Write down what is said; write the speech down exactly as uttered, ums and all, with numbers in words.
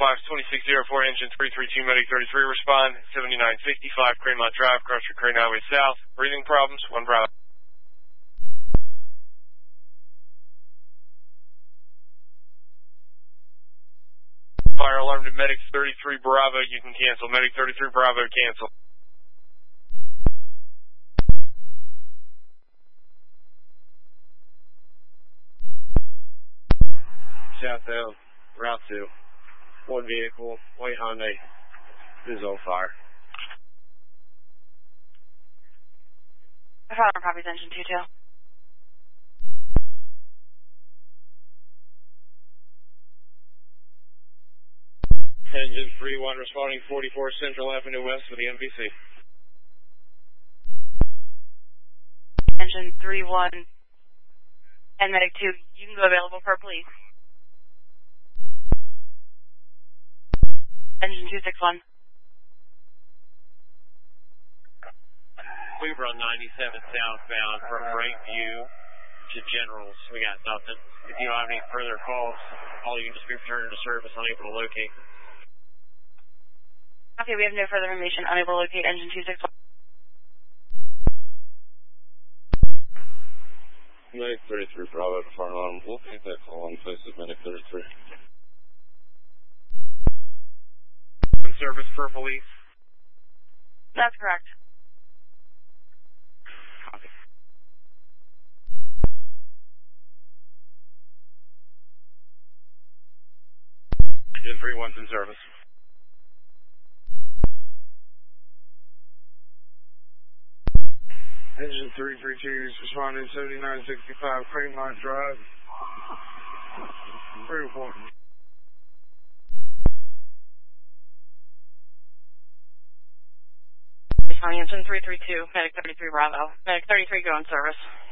five twenty-six oh four, engine three three two, medic thirty-three, respond, seventy-nine sixty-five, Craymont Drive, Crusher, Crane Highway South, breathing problems, one Bravo. Fire alarm to medic thirty-three Bravo, you can cancel. Medic thirty-three Bravo, cancel. Southbound, Route two. One vehicle, white Hyundai, is on fire. Fire properties, engine two two. Engine three one responding forty-four Central Avenue West for the M P C. Engine three one and medic two, you can go available for police. Engine two six one. We run ninety-seven southbound from Brightview to Generals. We got nothing. If you don't have any further calls, all you can just be returned to service, unable to locate. Okay, we have no further information. Unable to locate engine two six one. Medic thirty-three Bravo to fire alarm. We'll take that call in place of Medic thirty-three. In service for police. That's correct. Copy. Engine three one's in service. Engine three three two is responding seventy-nine sixty-five, Craymont Drive. Very important. Responding engine three three two, medic thirty-three Bravo. Medic thirty-three, go in service.